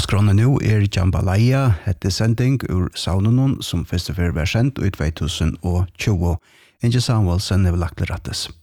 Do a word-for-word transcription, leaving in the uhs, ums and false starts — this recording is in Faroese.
skråna nu er Jambalaya, hette sending ur saunanon som festival var sendt i två tusen tjugo. Inge Samuelsen er lagt til rattes.